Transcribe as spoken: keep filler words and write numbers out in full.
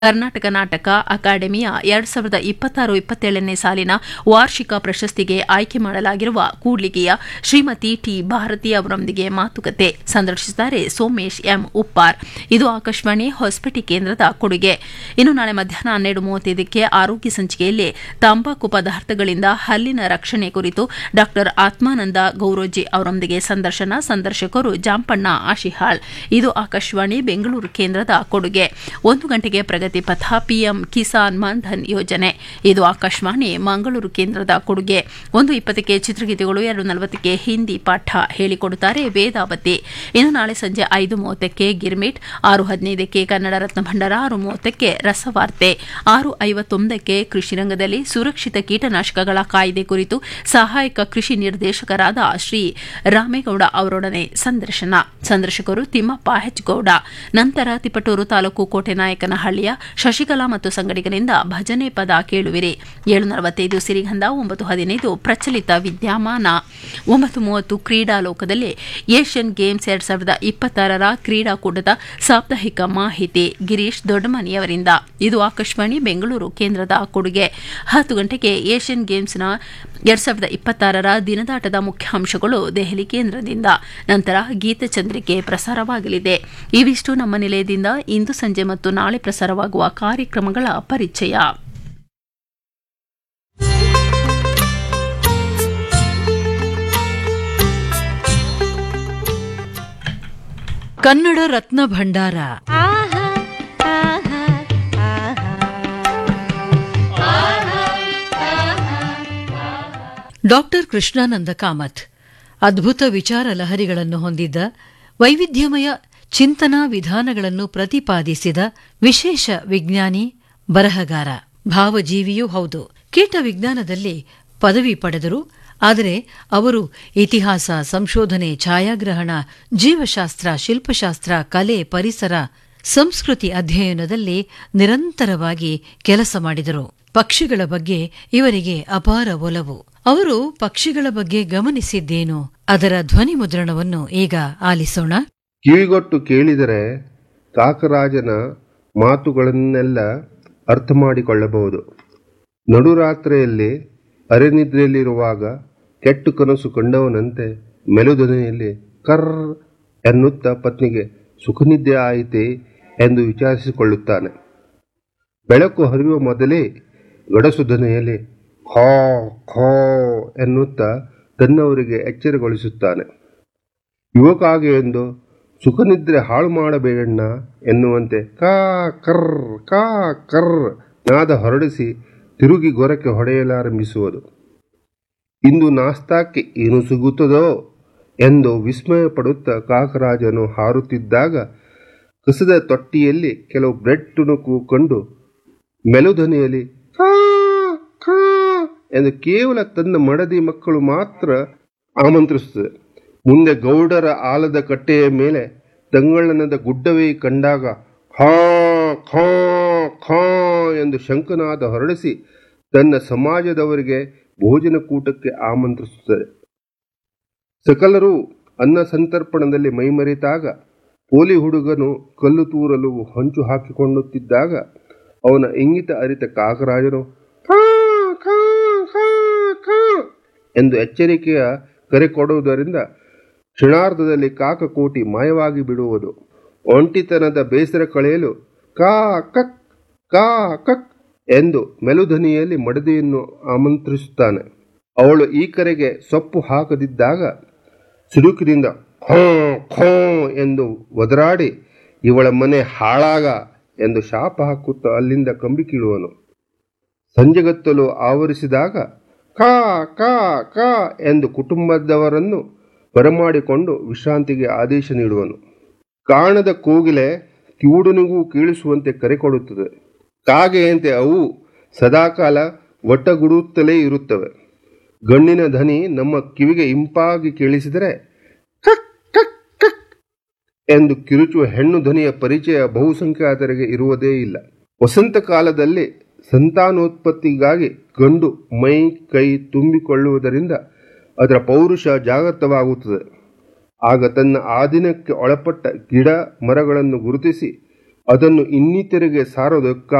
ಕರ್ನಾಟಕ ನಾಟಕ ಅಕಾಡೆಮಿಯ ಎರಡ್ ಸಾವಿರದ ಇಪ್ಪತ್ತಾರು ಇಪ್ಪತ್ತೇಳನೇ ಸಾಲಿನ ವಾರ್ಷಿಕ ಪ್ರಶಸ್ತಿಗೆ ಆಯ್ಕೆ ಮಾಡಲಾಗಿರುವ ಕೂಡ್ಲಿಗಿಯ ಶ್ರೀಮತಿ ಟಿ ಭಾರತಿ ಅವರೊಂದಿಗೆ ಮಾತುಕತೆ ಸಂದರ್ಶಿಸಿದ್ದಾರೆ ಸೋಮೇಶ್ ಎಂ ಉಪ್ಪಾರ್. ಇದು ಆಕಾಶವಾಣಿ ಹೊಸಪೇಟೆ ಕೇಂದ್ರದ ಕೊಡುಗೆ. ಇನ್ನು ನಾಳೆ ಮಧ್ಯಾಹ್ನ ಹನ್ನೆರಡು ಮೂವತ್ತೈದಕ್ಕೆ ಆರೋಗ್ಯ ಸಂಚಿಕೆಯಲ್ಲಿ ತಂಬಾಕು ಪದಾರ್ಥಗಳಿಂದ ಹಲ್ಲಿನ ರಕ್ಷಣೆ ಕುರಿತು ಡಾ ಆತ್ಮಾನಂದ ಗೌರೋಜಿ ಅವರೊಂದಿಗೆ ಸಂದರ್ಶನ. ಸಂದರ್ಶಕರು ಜಾಂಪಣ್ಣ ಆಶಿಹಾಳ್. ಇದು ಆಕಾಶವಾಣಿ ಬೆಂಗಳೂರು ಕೇಂದ್ರದ ಕೊಡುಗೆ. ಒಂದು ಗಂಟೆಗೆ ಪ್ರಗತಿ ಪಥ ಪಿಎಂ ಕಿಸಾನ್ ಮಾನ್ಧನ್ ಯೋಜನೆ. ಇದು ಆಕಾಶವಾಣಿ ಮಂಗಳೂರು ಕೇಂದ್ರದ ಕೊಡುಗೆ. ಒಂದು ಇಪ್ಪತ್ತಕ್ಕೆ ಚಿತ್ರಗೀತೆಗಳು, ಎರಡು ನಲವತ್ತಕ್ಕೆ ಹಿಂದಿ ಪಾಠ ಹೇಳಿಕೊಡುತ್ತಾರೆ ವೇದಾವತಿ. ಇನ್ನು ನಾಳೆ ಸಂಜೆ ಐದು ಮೂವತ್ತಕ್ಕೆ ಗಿರ್ಮಿಟ್, ಆರು ಹದಿನೈದಕ್ಕೆ ಕನ್ನಡ ರತ್ನ ಭಂಡಾರ, ಆರು ಮೂವತ್ತಕ್ಕೆ ರಸವಾರ್ತೆ, ಆರು ಐವತ್ತೊಂದಕ್ಕೆ ಕೃಷಿ ರಂಗದಲ್ಲಿ ಸುರಕ್ಷಿತ ಕೀಟನಾಶಕಗಳ ಕಾಯ್ದೆ ಕುರಿತು ಸಹಾಯಕ ಕೃಷಿ ನಿರ್ದೇಶಕರಾದ ಶ್ರೀ ರಾಮೇಗೌಡ ಅವರೊಡನೆ ಸಂದರ್ಶನ. ಸಂದರ್ಶಕರು ತಿಮ್ಮಪ್ಪ ಹೆಚ್ಗೌಡ. ನಂತರ ತಿಪಟೂರು ತಾಲೂಕು ಕೋಟೆನಾಯಕನಹಳ್ಳಿಯ ಶಶಿಕಲಾ ಮತ್ತು ಸಂಗಡಿಗರಿಂದ ಭಜನೆ ಪದ ಕೇಳುವಿರಿ. ಏಳು ನಲವತ್ತೈದು ಸಿರಿಗಂಧ, ಒಂಬತ್ತು ಹದಿನೈದು ಪ್ರಚಲಿತ ವಿದ್ಯಮಾನ, ಒಂಬತ್ತು ಮೂವತ್ತು ಕ್ರೀಡಾಲೋಕದಲ್ಲಿ ಏಷ್ಯನ್ ಗೇಮ್ಸ್ ಎರಡ್ ಸಾವಿರದ ಇಪ್ಪತ್ತಾರರ ಕ್ರೀಡಾಕೂಟದ ಸಾಪ್ತಾಹಿಕ ಮಾಹಿತಿ ಗಿರೀಶ್ ದೊಡ್ಡಮನಿಯವರಿಂದ. ಇದು ಆಕಾಶವಾಣಿ ಬೆಂಗಳೂರು ಕೇಂದ್ರದ ಕೊಡುಗೆ. ಹತ್ತು ಗಂಟೆಗೆ ಏಷ್ಯನ್ ಗೇಮ್ಸ್ನ ಎರಡ್ ಸಾವಿರದ ಇಪ್ಪತ್ತಾರರ ದಿನದಾಟದ ಮುಖ್ಯಾಂಶಗಳು ದೆಹಲಿ ಕೇಂದ್ರದಿಂದ. ನಂತರ ಗೀತಚಂದ್ರಿಕೆ ಪ್ರಸಾರವಾಗಲಿದೆ. ಇವಿಷ್ಟು ನಮ್ಮ ನಿಲಯದಿಂದ ಇಂದು ಸಂಜೆ ಮತ್ತು ನಾಳೆ ಪ್ರಸಾರವಾಗುವ ಕಾರ್ಯಕ್ರಮಗಳ ಪರಿಚಯ. ಕನ್ನಡ ರತ್ನ ಭಂಡಾರ. ಡಾಕ್ಟರ್ ಕೃಷ್ಣಾನಂದ ಕಾಮತ್ ಅದ್ಭುತ ವಿಚಾರ ಲಹರಿಗಳನ್ನು ಹೊಂದಿದ್ದ, ವೈವಿಧ್ಯಮಯ ಚಿಂತನಾ ವಿಧಾನಗಳನ್ನು ಪ್ರತಿಪಾದಿಸಿದ ವಿಶೇಷ ವಿಜ್ಞಾನಿ, ಬರಹಗಾರ, ಭಾವಜೀವಿಯೂ ಹೌದು. ಕೀಟ ವಿಜ್ಞಾನದಲ್ಲಿ ಪದವಿ ಪಡೆದರು. ಆದರೆ ಅವರು ಇತಿಹಾಸ, ಸಂಶೋಧನೆ, ಛಾಯಾಗ್ರಹಣ, ಜೀವಶಾಸ್ತ್ರ, ಶಿಲ್ಪಶಾಸ್ತ್ರ, ಕಲೆ, ಪರಿಸರ, ಸಂಸ್ಕೃತಿ ಅಧ್ಯಯನದಲ್ಲಿ ನಿರಂತರವಾಗಿ ಕೆಲಸ ಮಾಡಿದರು. ಪಕ್ಷಿಗಳ ಬಗ್ಗೆ ಇವರಿಗೆ ಅಪಾರ ಒಲವು. ಅವರು ಪಕ್ಷಿಗಳ ಬಗ್ಗೆ ಗಮನಿಸಿದ್ದೇನು, ಅದರ ಧ್ವನಿ ಮುದ್ರಣವನ್ನು ಈಗ ಆಲಿಸೋಣ. ಕಿವಿಗೊಟ್ಟು ಕೇಳಿದರೆ ಕಾಕರಾಜನ ಮಾತುಗಳನ್ನೆಲ್ಲ ಅರ್ಥ ಮಾಡಿಕೊಳ್ಳಬಹುದು. ನಡುರಾತ್ರಿಯಲ್ಲಿ ಅರೆನಿದ್ರೆಯಲ್ಲಿರುವಾಗ ಕೆಟ್ಟು ಕನಸು ಕಂಡವನಂತೆ ಮೆಲುಧ್ವನಿಯಲ್ಲಿ ಕರ್ ಎನ್ನುತ್ತಾ ಪತ್ನಿಗೆ ಸುಖನಿದ್ದೆ ಆಯಿತೆ ಎಂದು ವಿಚಾರಿಸಿಕೊಳ್ಳುತ್ತಾನೆ. ಬೆಳಕು ಹರಿಯುವ ಮೊದಲೇ ಗಡಸು ಧ್ವನಿಯಲ್ಲಿ ಖಾ ಖೋ ಎನ್ನುತ್ತಾ ತನ್ನವರಿಗೆ ಎಚ್ಚರಗೊಳಿಸುತ್ತಾನೆ. ಯುವಕಾಗೆ ಎಂದು ಸುಖನಿದ್ರೆ ಹಾಳು ಮಾಡಬೇಡಣ್ಣ ಎನ್ನುವಂತೆ ಕಾ ಕರ್ ಕಾ ಕರ್ ನಾದ ಹೊರಡಿಸಿ ತಿರುಗಿ ಗೊರಕ್ಕೆ ಹೊಡೆಯಲಾರಂಭಿಸುವುದು. ಇಂದು ನಾಸ್ತಾಕ್ಕೆ ಏನು ಸಿಗುತ್ತದೋ ಎಂದು ವಿಸ್ಮಯ ಪಡುತ್ತಾ ಕಾಕರಾಜನು ಹಾರುತ್ತಿದ್ದಾಗ ಕಸದ ತೊಟ್ಟಿಯಲ್ಲಿ ಕೆಲವು ಬ್ರೆಡ್ ತುಣುಕು ಕಂಡು ಮೆಲುಧ್ವನಿಯಲ್ಲಿ ಕಾ ಕಾ ಎಂದು ಕೇವಲ ತನ್ನ ಮಡದಿ ಮಕ್ಕಳು ಮಾತ್ರ ಆಮಂತ್ರಿಸುತ್ತದೆ. ಮುಂದೆ ಗೌಡರ ಆಲದ ಕಟ್ಟೆಯ ಮೇಲೆ ತಂಗಳನದ ಗುಡ್ಡವೇ ಕಂಡಾಗ ಹಾ ಖಾ ಖಾ ಎಂದು ಶಂಕನಾದ ಹೊರಡಿಸಿ ತನ್ನ ಸಮಾಜದವರಿಗೆ ಭೋಜನ ಕೂಟಕ್ಕೆ ಆಮಂತ್ರಿಸುತ್ತದೆ. ಸಕಲರೂ ಅನ್ನ ಸಂತರ್ಪಣದಲ್ಲಿ ಮೈಮರೆತಾಗ ಪೋಲಿ ಹುಡುಗನು ಕಲ್ಲು ತೂರಲು ಹೊಂಚು ಹಾಕಿಕೊಳ್ಳುತ್ತಿದ್ದಾಗ ಅವನ ಇಂಗಿತ ಅರಿತ ಕಾಕರಾಜನು ಖಾ ಖಾ ಖಾ ಖಾ ಎಂದು ಎಚ್ಚರಿಕೆಯ ಕರೆ ಕೊಡುವುದರಿಂದ ಕ್ಷಣಾರ್ಧದಲ್ಲಿ ಕಾಕಕೋಟಿ ಮಾಯವಾಗಿ ಬಿಡುವುದು. ಒಂಟಿತನದ ಬೇಸರ ಕಳೆಯಲು ಕಾ ಕಕ್ ಕಾ ಕಕ್ ಎಂದು ಮೆಲುಧ್ವನಿಯಲ್ಲಿ ಮಡದಿಯನ್ನು ಆಮಂತ್ರಿಸುತ್ತಾನೆ. ಅವಳು ಈ ಕರೆಗೆ ಸೊಪ್ಪು ಹಾಕದಿದ್ದಾಗ ಸಿಡುಕಿನಿಂದ ಖೋ ಖೋ ಎಂದು ಒದರಾಡಿ ಇವಳ ಮನೆ ಹಾಳಾಗ ಎಂದು ಶಾಪ ಹಾಕುತ್ತಾ ಅಲ್ಲಿಂದ ಕಂಬಿ ಕೀಳುವನು. ಸಂಜೆಗತ್ತಲು ಆವರಿಸಿದಾಗ ಕಾ ಕಾ ಕಾ ಎಂದು ಕುಟುಂಬದವರನ್ನು ಬರಮಾಡಿಕೊಂಡು ವಿಶ್ರಾಂತಿಗೆ ಆದೇಶ ನೀಡುವನು. ಕಾಣದ ಕೋಗಿಲೆ ಕಿವುಡನಿಗೂ ಕೇಳಿಸುವಂತೆ ಕರೆ ಕೊಡುತ್ತದೆ. ಕಾಗೆಯಂತೆ ಅವು ಸದಾಕಾಲ ಒಟ್ಟಗುಡುತ್ತಲೇ ಇರುತ್ತವೆ. ಗಣ್ಣಿನ ಧ್ವನಿ ನಮ್ಮ ಕಿವಿಗೆ ಇಂಪಾಗಿ ಕೇಳಿಸಿದರೆ ಕಕ್ ಕಕ್ ಕಕ್ ಎಂದು ಕಿರುಚುವ ಹೆಣ್ಣು ಧ್ವನಿಯ ಪರಿಚಯ ಬಹುಸಂಖ್ಯಾತರಿಗೆ ಇರುವುದೇ ಇಲ್ಲ. ವಸಂತ ಕಾಲದಲ್ಲಿ ಸಂತಾನೋತ್ಪತ್ತಿಗಾಗಿ ಗಂಡು ಮೈ ಕೈ ತುಂಬಿಕೊಳ್ಳುವುದರಿಂದ ಅದರ ಪೌರುಷ ಜಾಗೃತವಾಗುತ್ತದೆ. ಆಗ ತನ್ನ ಆಧೀನಕ್ಕೆ ಒಳಪಟ್ಟ ಗಿಡ ಮರಗಳನ್ನು ಗುರುತಿಸಿ ಅದನ್ನು ಇನ್ನಿತರಿಗೆ ಸಾರೋದಕ್ಕಾಗಿ